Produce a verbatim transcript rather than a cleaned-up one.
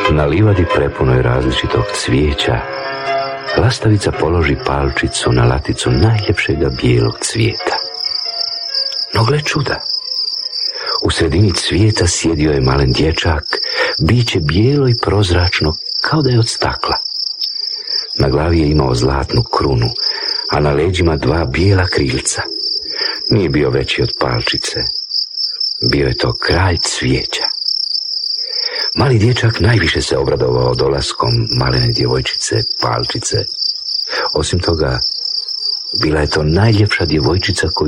Na livadi prepunoj različitog cvijeća, lastavica položi palčicu na laticu najljepšega bijelog cvijeta. No gle čuda, u sredini cvijeta sjedio je malen dječak, biće bijelo i prozračno kao da je od stakla. Na glavi je imao zlatnu krunu, a na leđima dva bijela krilca. Nije bio veći od palčice, bio je to kralj cvijeća. Mali dječak najviše se obradovao dolaskom malene djevojčice palčice. Osim toga, bila je to najljepša djevojčica koju